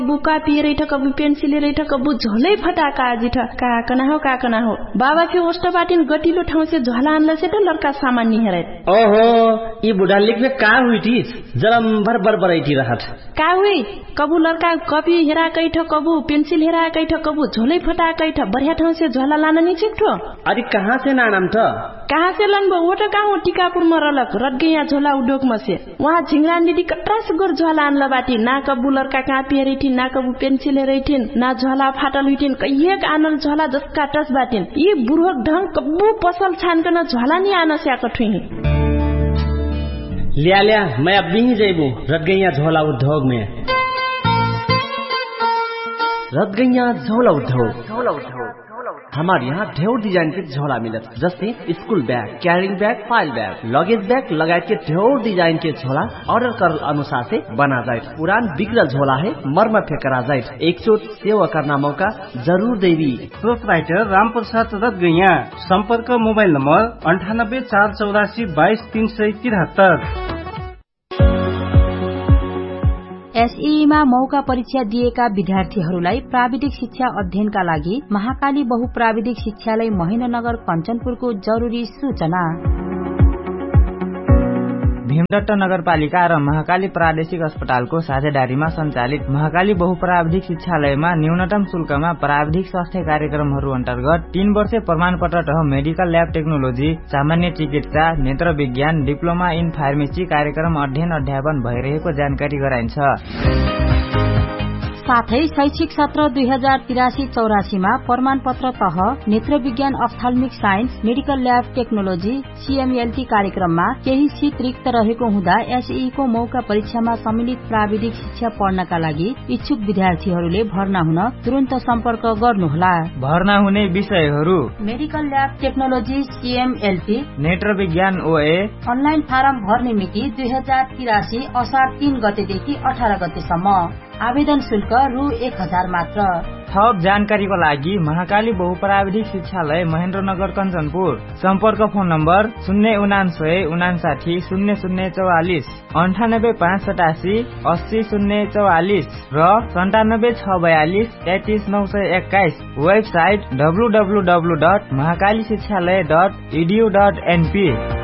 बुका पिए ठ कबु पेन्सिल रे ठ कबु झोलै फटाका आजि ठ का कना हो बाबा के होस्ट बाटिन गटिलो ठाउँ से झोला आनला से त लड़का सामान्य हेरे ओहो ई बुढा लिखले का हुई थी जरम भर बरैठी रहत का हुई कबु लड़का कपी हेरा कै ठ कबु पेन्सिल हेरा कै ठ कबु झोलै फटाका कै ठ बढ़िया ठाउँ से झोला लान नि छिक्ठो अरे कहाँ से नाम त कहाँ से लनबो ओटा कहाँ टिकापुर में रलक रटगैया झोला उद्योग में से वहाँ झिंगरा दीदी कट्रास गोर झोला आनला बाटी ना कबु लड़का कापी हेरैठी ना कबु पेन्सिल हेरैठिन ना झोला फाटल हुइठिन कहिएक आनल झोला जसका टस बाटिन यी बुढ़क ढंग कबु पसल छानकन झोला नि आन स्याक ठुही लिया मैं अब भी जैबू रटगैया झोला उद्योग में रटगैया झोला उद्योग हमारे यहाँ ढेर डिजाइन के झोला मिलत जैसे school bag carrying bag file bag luggage bag लगायत के ढेर डिजाइन के झोला ऑर्डर कर अनुसार से बना जाए पुरान बिगड़ल झोला है मर्म फेंकरा जाए एक चोट सेवा करना मौका जरूर देवी प्रोपराइटर रामप्रसाद रटगैया संपर्क मोबाइल नंबर 9848222373 एसईमा मौका परीक्षा दिएका विद्यार्थीहरूलाई प्राविधिक शिक्षा अध्ययनका लागि महाकाली बहुप्राविधिक शिक्षालय महेन्द्रनगर कञ्चनपुरको जरुरी सूचना। भीमदट्ट नगरपालिका र महाकाली प्रादेशिक अस्पतालको साझेदारीमा सञ्चालित महाकाली बहुप्राविधिक शिक्षालयमा न्यूनतम शुल्कमा प्राविधिक स्वास्थ्य कार्यक्रमहरू अन्तर्गत 3 वर्ष प्रमाणपत्र तह मेडिकल ल्याब टेक्नोलोजी सामान्य चिकित्सा नेत्र विज्ञान डिप्लोमा इन फार्मेसी कार्यक्रम अध्ययन अध्यापन भइरहेको जानकारी गराइन्छ। साथै शैक्षिक सत्र 2083-84 मा प्रमाणपत्र तह नेत्र विज्ञान अप्थाल्मिक साइन्स मेडिकल ल्याब टेक्नोलोजी सीएमएलटी कार्यक्रममा केही सीट रिक्त रहेको हुँदा एसई को मौका परीक्षामा सम्मिलित प्राविधिक शिक्षा पढ्नका लागि इच्छुक विद्यार्थीहरूले भर्ना हुन तुरन्त सम्पर्क गर्नुहोला। भर्ना हुने विषयहरू मेडिकल ल्याब टेक्नोलोजी सीएमएलटी नेत्र विज्ञान ओए अनलाइन फारम भर्ने मिति 2083 असार 3 गतेदेखि 18 गतेसम्म। आवेदन शुल्क रु 1000 मात्र। थप जानकारीको लागि महाकाली बहुप्राविधिक शिक्षालय महेन्द्रनगर कञ्चनपुर सम्पर्क फोन नम्बर 09959 0044 98587 80044 र 97642 33921 वेबसाइट www.mahakaliशिक्षालय.edu.np।